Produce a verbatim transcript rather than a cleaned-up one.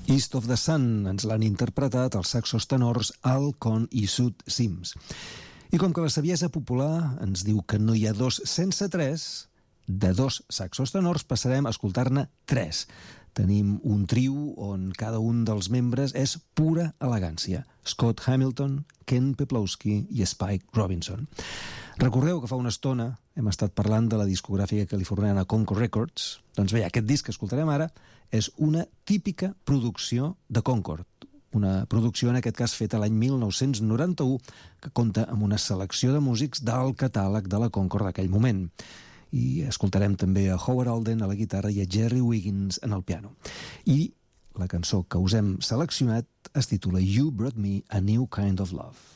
East of the Sun ens l'han interpretat els saxos tenors Al Cohn i Sud Sims. I com que la saviesa popular ens diu que no hi ha dos sense tres, de dos saxos tenors passarem a escoltar-ne tres. Tenim un trio on cada un dels membres és pura elegància. Scott Hamilton, Ken Peplowski i Spike Robinson. Recordeu que fa una estona hem estat parlant de la discogràfica californiana Concord Records? Doncs bé, aquest disc que escoltarem ara és una típica producció de Concord. Una producció, en aquest cas, feta l'any mil nou-cents noranta-u, que compta amb una selecció de músics del catàleg de la Concord d'aquell moment. I escoltarem també a Howard Alden a la guitarra i a Jerry Wiggins en el piano. I la cançó que us hem seleccionat es titula You Brought Me a New Kind of Love.